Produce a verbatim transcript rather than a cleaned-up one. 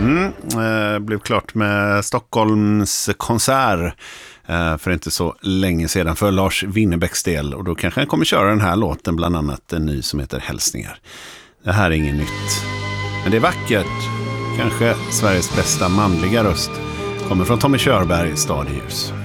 Mm, eh, blev klart med Stockholms konsert eh, för inte så länge sedan för Lars Winnerbäcks del. Och då kanske han kommer köra den här låten, bland annat en ny som heter Hälsningar. Det här är inget nytt, men det är vackert. Kanske Sveriges bästa manliga röst kommer från Tommy Körberg, Stad i ljus.